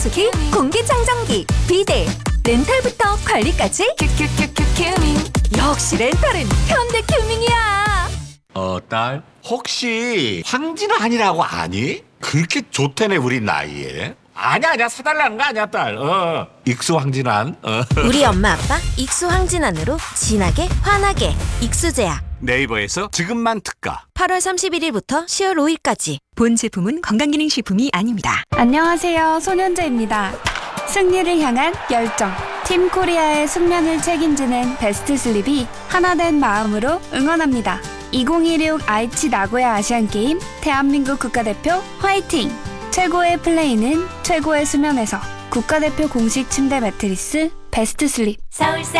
특히 공기청정기, 비데, 렌탈부터 관리까지 큐큐큐큐 큐밍. 역시 렌탈은 현대 큐밍이야. 딸 혹시 황진환이라고 아니? 그렇게 좋다네 우리 나이에. 아니야 사달라는 거 아니야 딸. 익수 황진환. 우리 엄마 아빠 익수 황진환으로 진하게 환하게 익수제약. 네이버에서 지금만 특가. 8월 31일부터 10월 5일까지. 본 제품은 건강기능식품이 아닙니다. 안녕하세요. 손현재입니다. 승리를 향한 열정. 팀 코리아의 숙면을 책임지는 베스트 슬립이 하나된 마음으로 응원합니다. 2016 아이치 나고야 아시안게임 대한민국 국가대표 화이팅! 최고의 플레이는 최고의 수면에서 국가대표 공식 침대 매트리스 베스트 슬립. 서울살